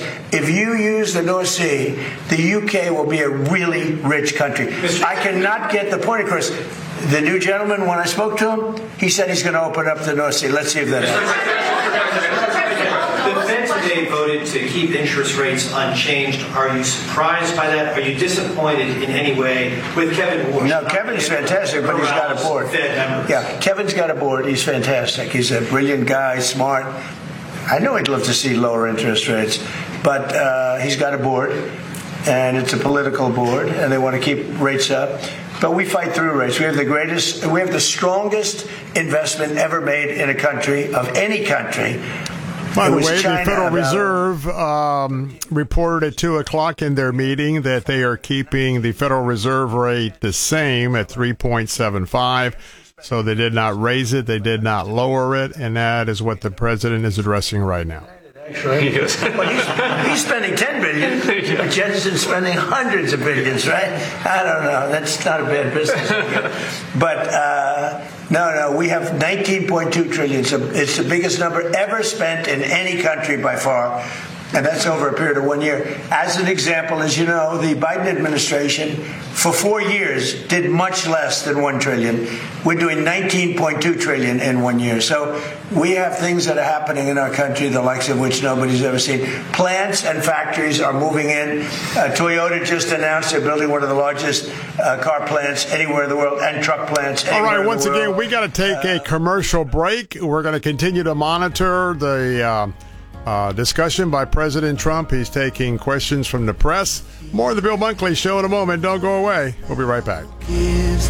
if you use the North Sea, the UK will be a really rich country. I cannot get the point across. The new gentleman, when I spoke to him, he said he's going to open up the North Sea. Let's see if that happens. The Fed today voted to keep interest rates unchanged. Are you surprised by that? Are you disappointed in any way with Kevin Warsh? No, Kevin's fantastic, but he's got a board. Yeah, Kevin's got a board. He's fantastic. He's a brilliant guy, smart. I know he'd love to see lower interest rates, but he's got a board, and it's a political board, and they want to keep rates up. But we fight through rates. We have the strongest investment ever made in a country, of any country. By the way, the Federal Reserve reported at 2 o'clock in their meeting that they are keeping the Federal Reserve rate the same at 3.75. So they did not raise it, they did not lower it, and that is what the president is addressing right now. Right? Well, he's spending $10 billion. Jetson's spending hundreds of billions, right? I don't know. That's not a bad business. But no, we have $19.2 trillion. So it's the biggest number ever spent in any country by far. And that's over a period of 1 year. As an example, as you know, the Biden administration for 4 years did much less than $1 trillion. We're doing $19.2 trillion in 1 year. So we have things that are happening in our country, the likes of which nobody's ever seen. Plants and factories are moving in. Toyota just announced they're building one of the largest car plants anywhere in the world, and truck plants anywhere in the world. All right, once again, we got to take a commercial break. We're going to continue to monitor the discussion by President Trump. He's taking questions from the press. More of the Bill Bunkley Show in a moment. Don't go away. We'll be right back.